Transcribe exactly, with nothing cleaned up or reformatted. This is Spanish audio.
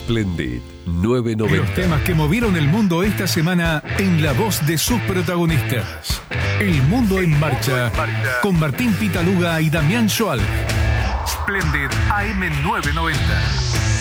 Splendid nueve noventa. Los temas que movieron el mundo esta semana en la voz de sus protagonistas. El Mundo en Marcha, con Martín Pitaluga y Damián Schoal. Splendid A M nueve noventa.